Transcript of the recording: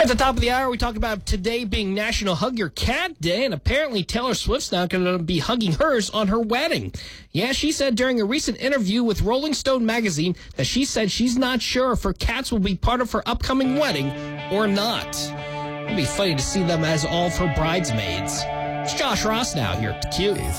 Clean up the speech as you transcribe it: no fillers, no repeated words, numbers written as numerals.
At the top of the hour, we talk about today being National Hug Your Cat Day, and apparently Taylor Swift's not going to be hugging hers on her wedding. Yeah, she said during a recent interview with Rolling Stone magazine that she said she's not sure if her cats will be part of her upcoming wedding or not. It'd be funny to see them as all of her bridesmaids. It's Josh Ross now here at the Q.